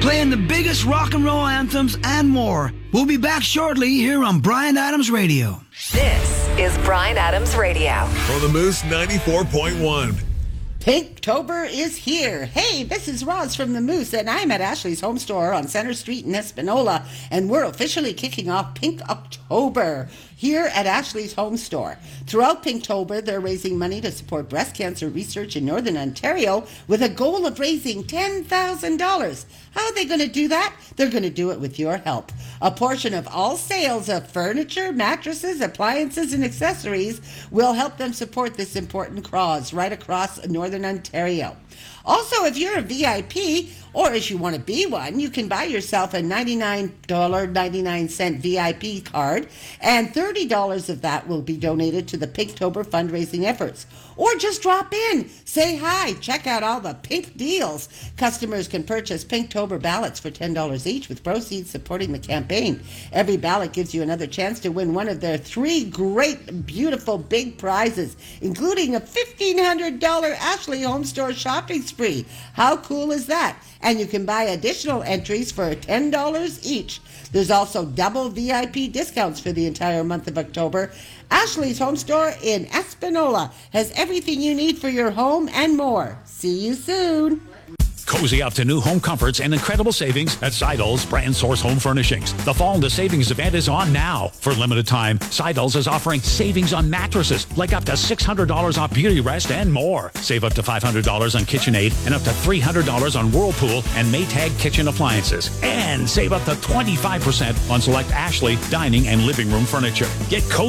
playing the biggest rock and roll anthems and more. We'll be back shortly here on Bryan Adams Radio. This is Bryan Adams Radio. On the Moose 94.1. Pinktober is here. Hey, this is Roz from the Moose, and I'm at Ashley's Home Store on Center Street in Espanola, and we're officially kicking off Pink October here at Ashley's Home Store. Throughout Pinktober, they're raising money to support breast cancer research in Northern Ontario with a goal of raising $10,000. How are they going to do that? They're going to do it with your help. A portion of all sales of furniture, mattresses, appliances, and accessories will help them support this important cause right across Northern Ontario. Also, if you're a VIP, or if you want to be one, you can buy yourself a $99.99 VIP card, and $30 of that will be donated to the Pinktober fundraising efforts. Or just drop in, say hi, check out all the pink deals. Customers can purchase Pinktober ballots for $10 each, with proceeds supporting the campaign. Every ballot gives you another chance to win one of their 3 great, beautiful, big prizes, including a $1,500 Ashley Home Store shopping spree. How cool is that? And you can buy additional entries for $10 each. There's also double VIP discounts for the entire month of October. Ashley's Home Store in Espanola has everything you need for your home and more. See you soon. Cozy up to new home comforts and incredible savings at Seidel's Brand Source Home Furnishings. The Fall into Savings event is on now. For a limited time, Seidel's is offering savings on mattresses, like up to $600 off Beauty Rest and more. Save up to $500 on KitchenAid and up to $300 on Whirlpool and Maytag kitchen appliances. And save up to 25% on select Ashley dining and living room furniture. Get cozy